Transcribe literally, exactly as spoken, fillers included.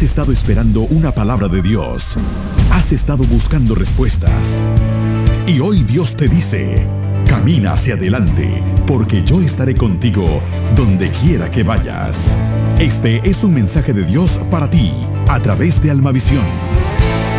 estado esperando una palabra de Dios. Has estado buscando respuestas. Y hoy Dios te dice: camina hacia adelante, porque yo estaré contigo donde quiera que vayas. Este es un mensaje de Dios para ti, a través de Almavisión.